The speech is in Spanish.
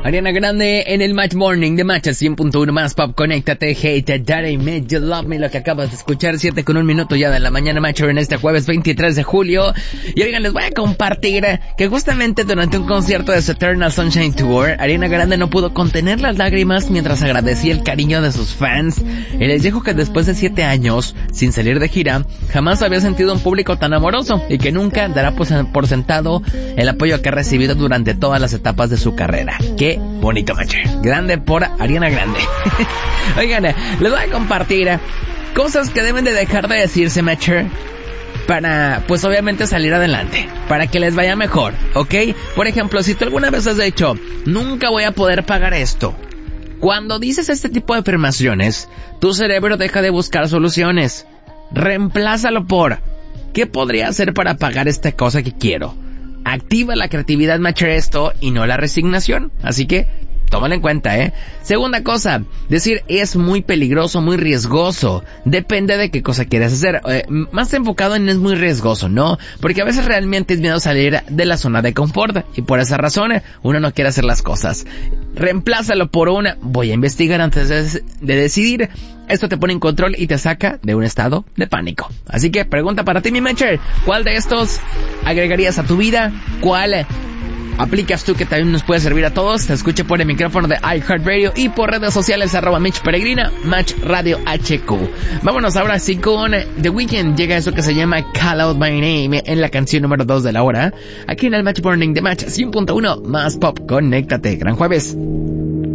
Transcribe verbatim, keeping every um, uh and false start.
Ariana Grande en el Match Morning de Match cien punto uno más pop. Conéctate, hate, daddy, made you love me. Lo que acabas de escuchar, siete con un minuto ya de la mañana, Matcher, en este jueves veintitrés de julio. Y oigan, les voy a compartir que justamente durante un concierto de su Eternal Sunshine Tour, Ariana Grande no pudo contener las lágrimas mientras agradecía el cariño de sus fans. Y les dijo que después de siete años, sin salir de gira, jamás había sentido un público tan amoroso y que nunca dará por sentado el apoyo que ha recibido durante todas las etapas de su carrera. Qué bonito, Matcher. Grande por Ariana Grande. Oigan, les voy a compartir cosas que deben de dejar de decirse, Matcher, para, pues obviamente, salir adelante, para que les vaya mejor, ¿ok? Por ejemplo, si tú alguna vez has dicho, nunca voy a poder pagar esto, cuando dices este tipo de afirmaciones, tu cerebro deja de buscar soluciones. Reemplázalo por, ¿qué podría hacer para pagar esta cosa que quiero? Activa la creatividad, Matcher, esto, y no la resignación. Así que, tómalo en cuenta, ¿eh? Segunda cosa, decir es muy peligroso, muy riesgoso. Depende de qué cosa quieras hacer. Eh, más enfocado en es muy riesgoso, ¿no? Porque a veces realmente es miedo salir de la zona de confort. Y por esa razón, uno no quiere hacer las cosas. Reemplázalo por una, voy a investigar antes de, de decidir. Esto te pone en control y te saca de un estado de pánico. Así que, pregunta para ti, mi Matcher, ¿cuál de estos agregarías a tu vida? ¿Cuál aplicas tú que también nos puede servir a todos? Te escucho por el micrófono de iHeartRadio y por redes sociales, arroba Mitch Peregrina, Match Radio H Q. Vámonos ahora sí con The Weeknd. Llega eso que se llama Call Out My Name en la canción número dos de la hora, aquí en el Match Morning de Match cien punto uno más pop. Conéctate. Gran jueves.